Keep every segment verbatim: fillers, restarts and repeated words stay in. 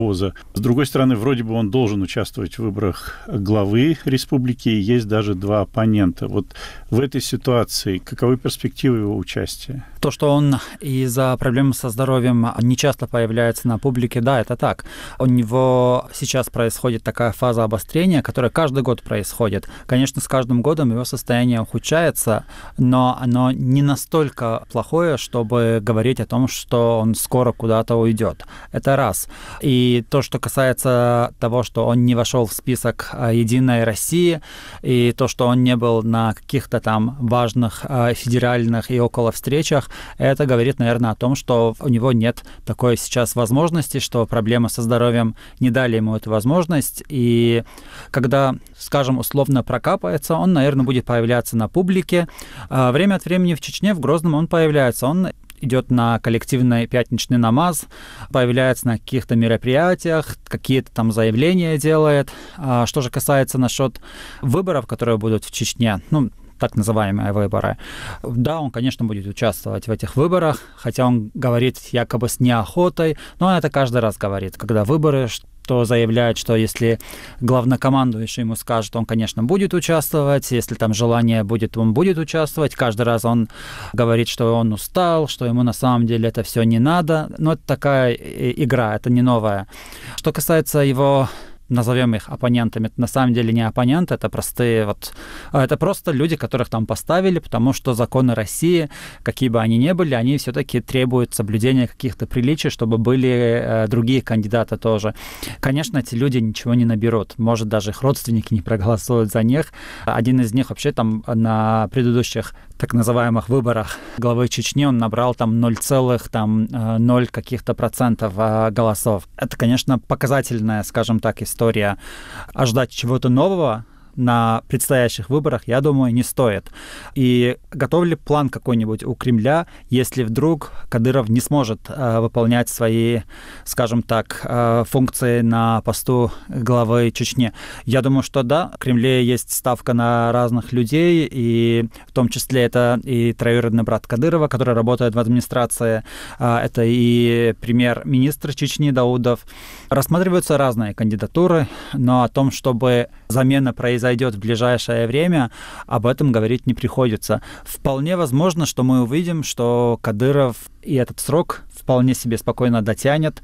С другой стороны, вроде бы он должен участвовать в выборах главы республики, и есть даже два оппонента. Вот в этой ситуации каковы перспективы его участия? То, что он из-за проблем со здоровьем не часто появляется на публике, да, это так. У него сейчас происходит такая фаза обострения, которая каждый год происходит. Конечно, с каждым годом его состояние ухудшается, но оно не настолько плохое, чтобы говорить о том, что он скоро куда-то уйдет. Это раз. И то, что касается того, что он не вошел в список «Единой России», и то, что он не был на каких-то там важных федеральных и около встречах, это говорит, наверное, о том, что у него нет такой сейчас возможности, что проблемы со здоровьем не дали ему эту возможность. И когда, скажем, условно прокапается, он, наверное, будет появляться на публике. Время от времени в Чечне, в Грозном он появляется. Он идет на коллективный пятничный намаз, появляется на каких-то мероприятиях, какие-то там заявления делает. Что же касается насчет выборов, которые будут в Чечне, ну, так называемые выборы. Да, он, конечно, будет участвовать в этих выборах, хотя он говорит якобы с неохотой, но он это каждый раз говорит, когда выборы, что заявляет, что если главнокомандующий ему скажет, он, конечно, будет участвовать, если там желание будет, он будет участвовать. Каждый раз он говорит, что он устал, что ему на самом деле это все не надо. Но это такая игра, это не новая. Что касается его, назовем их оппонентами, это на самом деле не оппоненты, это простые вот, это просто люди, которых там поставили, потому что законы России, какие бы они ни были, они все-таки требуют соблюдения каких-то приличий, чтобы были э, другие кандидаты тоже. Конечно, эти люди ничего не наберут, может, даже их родственники не проголосуют за них. Один из них вообще там на предыдущих так называемых выборах главы Чечни он набрал там ноль целых ноль каких-то процентов голосов. Это, конечно, показательная, скажем так, история. А ждать чего-то нового на предстоящих выборах, я думаю, не стоит. И готов ли план какой-нибудь у Кремля, если вдруг Кадыров не сможет э, выполнять свои, скажем так, э, функции на посту главы Чечни? Я думаю, что да, в Кремле есть ставка на разных людей, и в том числе это и троюродный брат Кадырова, который работает в администрации, э, это и премьер-министр Чечни Даудов. Рассматриваются разные кандидатуры, но о том, чтобы замена произошла, зайдет в ближайшее время, об этом говорить не приходится. Вполне возможно, что мы увидим, что Кадыров и этот срок вполне себе спокойно дотянет,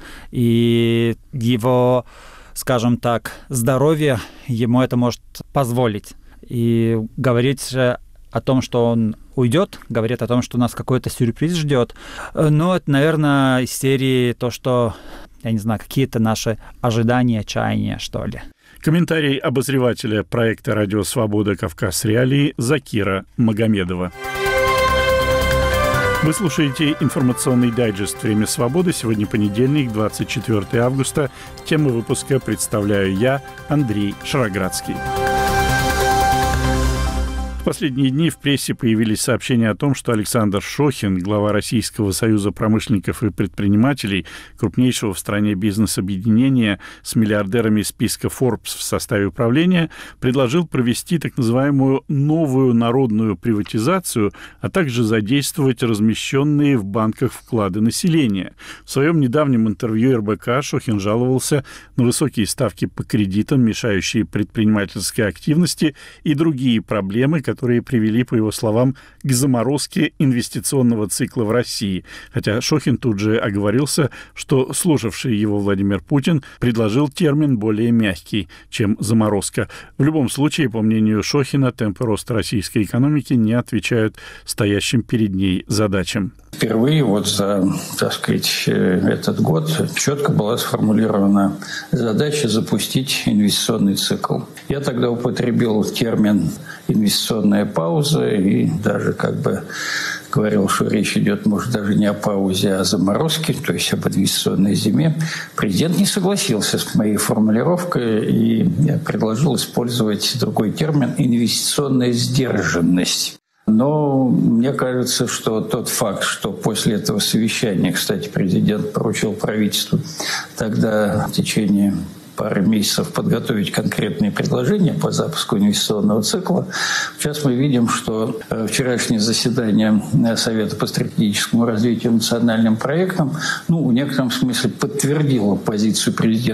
и его, скажем так, здоровье ему это может позволить. И говорить же о том, что он уйдет, говорит о том, что нас какой-то сюрприз ждет. Но это, наверное, из серии то, что, я не знаю, какие-то наши ожидания, чаяния, что ли. Комментарий обозревателя проекта «Радио Свобода. Кавказ. Реалии» Закира Магомедова. Вы слушаете информационный дайджест «Время свободы». Сегодня понедельник, двадцать четвёртого августа. Тему выпуска представляю я, Андрей Шароградский. В последние дни в прессе появились сообщения о том, что Александр Шохин, глава Российского союза промышленников и предпринимателей, крупнейшего в стране бизнес-объединения с миллиардерами из списка Forbes в составе управления, предложил провести так называемую новую народную приватизацию, а также задействовать размещенные в банках вклады населения. В своем недавнем интервью эр бэ ка Шохин жаловался на высокие ставки по кредитам, мешающие предпринимательской активности, и другие проблемы, которые которые привели, по его словам, к заморозке инвестиционного цикла в России. Хотя Шохин тут же оговорился, что слушавший его Владимир Путин предложил термин более мягкий, чем заморозка. В любом случае, по мнению Шохина, темпы роста российской экономики не отвечают стоящим перед ней задачам. Впервые вот за, так сказать, этот год четко была сформулирована задача запустить инвестиционный цикл. Я тогда употребил термин «инвестиционная пауза» и даже как бы говорил, что речь идет, может, даже не о паузе, а о заморозке, то есть об инвестиционной зиме. Президент не согласился с моей формулировкой и предложил использовать другой термин «инвестиционная сдержанность». Но мне кажется, что тот факт, что после этого совещания, кстати, президент поручил правительству тогда в течение пары месяцев подготовить конкретные предложения по запуску инвестиционного цикла. Сейчас мы видим, что вчерашнее заседание Совета по стратегическому развитию национальным проектам, ну, в некотором смысле подтвердило позицию президента